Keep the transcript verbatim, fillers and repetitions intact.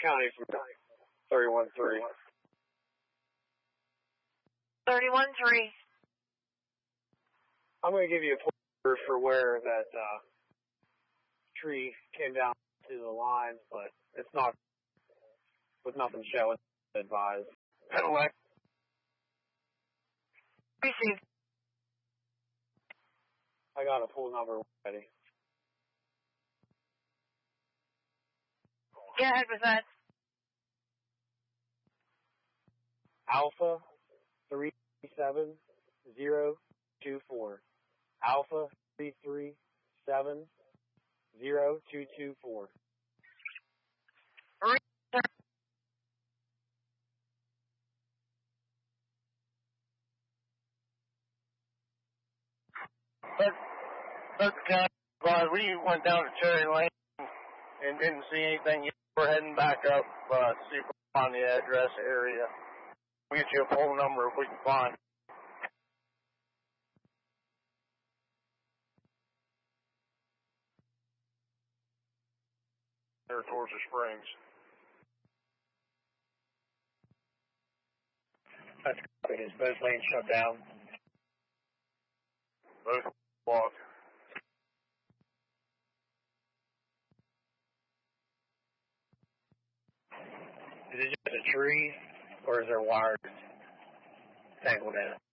County from thirty-one three. thirty-one three. I'm going to give you a pointer for where that uh, tree came down to the lines, but it's not with nothing showing. Advised. Cadillac. Received. I got a full number ready. Go ahead with that. Alpha three seven zero two four. Alpha three three seven zero two two four. That's kind of, we went down to Cherry Lane and didn't see anything yet. We're heading back up, uh, to see if we can find the address area. We'll get you a phone number if we can find. There towards the Springs. That's good. Is both lanes shut down? Both blocked. Is it just a tree, or is there wires tangled in it?